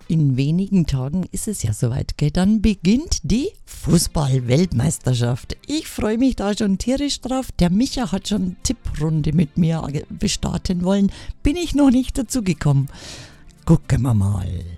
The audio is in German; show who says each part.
Speaker 1: In wenigen Tagen ist es ja soweit, gell? Dann beginnt die Fußball-Weltmeisterschaft. Ich freue mich da schon tierisch drauf. Der Micha hat schon eine Tipprunde mit mir bestarten wollen. Bin ich noch nicht dazu gekommen. Gucken wir mal.